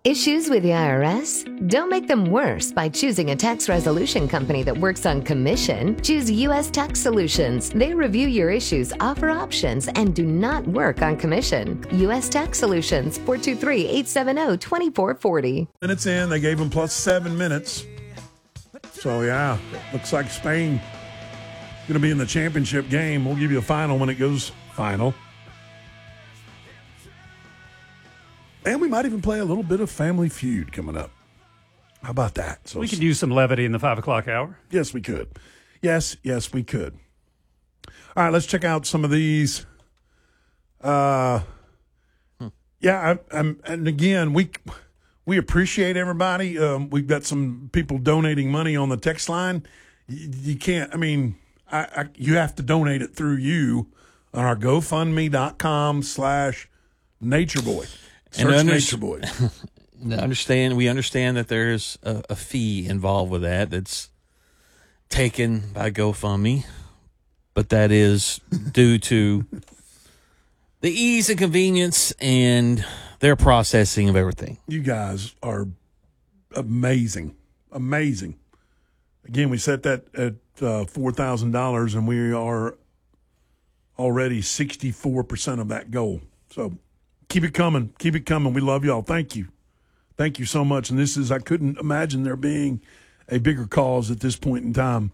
Issues with the IRS? Don't make them worse by choosing a tax resolution company that works on commission. Choose U.S. Tax Solutions. They review your issues, offer options, and do not work on commission. U.S. Tax Solutions, 423-870-2440. Minutes in, they gave them plus 7 minutes. So, yeah, looks like Spain going to be in the championship game. We'll give you a final when it goes final. And we might even play a little bit of Family Feud coming up. How about that? So we could use some levity in the 5 o'clock hour. Yes, we could. Yes, we could. All right, let's check out some of these. And again, we appreciate everybody. We've got some people donating money on the text line. You can't, you have to donate it through you on our GoFundMe.com/NatureBoy. Search Nature Boy. We understand that there's a fee involved with that that's taken by GoFundMe, but that is due to the ease and convenience and their processing of everything. You guys are amazing. Amazing. Again, we set that at $4,000, and we are already 64% of that goal. So keep it coming. Keep it coming. We love y'all. Thank you. Thank you so much. And I couldn't imagine there being a bigger cause at this point in time,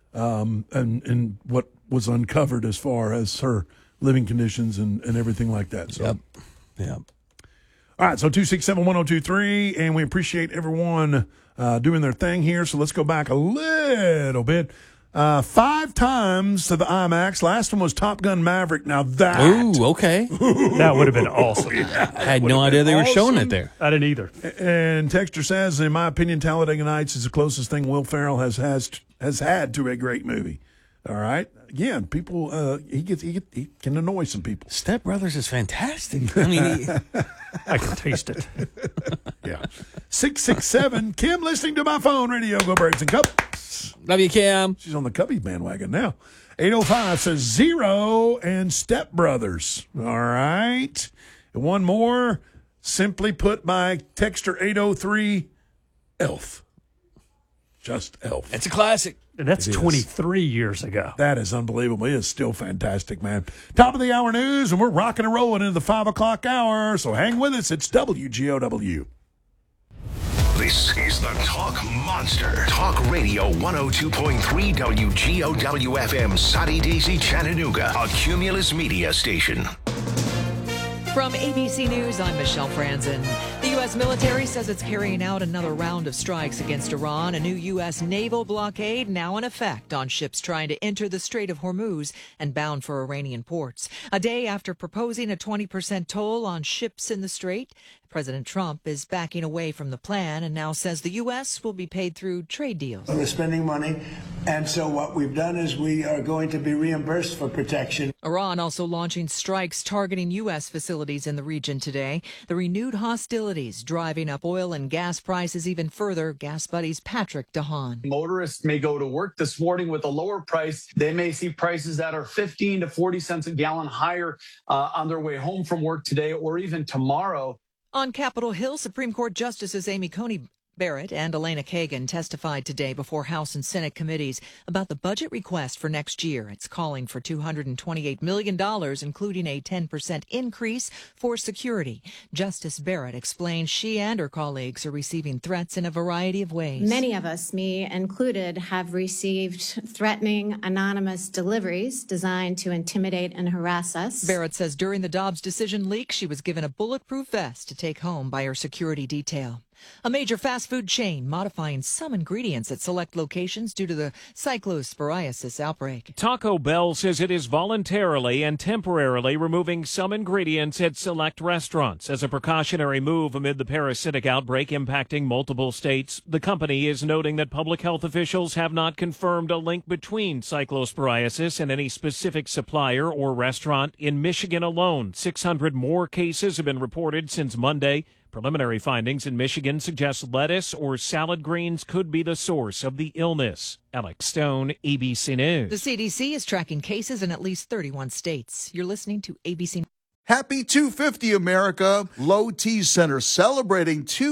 and what was uncovered as far as her living conditions and everything like that. So, Yep. All right, so 267-1023, and we appreciate everyone doing their thing here. So let's go back a little bit. 5 times to the IMAX. Last one was Top Gun Maverick. Now that. Ooh, okay. That would have been awesome. Yeah, I had no idea they were showing it there. I didn't either. And Texter says, in my opinion, Talladega Nights is the closest thing Will Ferrell has had to a great movie. All right. Again, people, he can annoy some people. Step Brothers is fantastic. I can taste it. Yeah. 667. Kim listening to my phone radio. Go Birds and Cups. Love you, Kim. She's on the Cubby bandwagon now. 805 says Zero and Step Brothers. All right. And one more. Simply put by Texter 803, Elf. Just Elf. It's a classic. And that's 23 years ago. That is unbelievable. It is still fantastic, man. Top of the hour news, and we're rocking and rolling into the 5 o'clock hour. So hang with us. It's WGOW. This is the Talk Monster. Talk Radio 102.3 WGOW FM, Soddy Daisy, Chattanooga, a Cumulus media station. From ABC News, I'm Michelle Franzen. The U.S. military says it's carrying out another round of strikes against Iran. A new U.S. naval blockade now in effect on ships trying to enter the Strait of Hormuz and bound for Iranian ports. A day after proposing a 20% toll on ships in the strait, President Trump is backing away from the plan and now says the U.S. will be paid through trade deals. We're spending money, and so what we've done is we are going to be reimbursed for protection. Iran also launching strikes targeting U.S. facilities in the region today. The renewed hostilities driving up oil and gas prices even further. Gas Buddy's Patrick DeHaan. Motorists may go to work this morning with a lower price. They may see prices that are 15 to 40 cents a gallon higher on their way home from work today or even tomorrow. On Capitol Hill, Supreme Court Justices Amy Coney Barrett and Elena Kagan testified today before House and Senate committees about the budget request for next year. It's calling for $228 million, including a 10% increase for security. Justice Barrett explains she and her colleagues are receiving threats in a variety of ways. Many of us, me included, have received threatening anonymous deliveries designed to intimidate and harass us. Barrett says during the Dobbs decision leak, she was given a bulletproof vest to take home by her security detail. A major fast food chain modifying some ingredients at select locations due to the cyclosporiasis outbreak. Taco Bell says it is voluntarily and temporarily removing some ingredients at select restaurants as a precautionary move amid the parasitic outbreak impacting multiple states. The company is noting that public health officials have not confirmed a link between cyclosporiasis and any specific supplier or restaurant. In Michigan alone, 600 more cases have been reported since Monday. Preliminary findings in Michigan suggest lettuce or salad greens could be the source of the illness. Alex Stone, ABC News. The CDC is tracking cases in at least 31 states. You're listening to ABC. Happy 250, America. Low T Center celebrating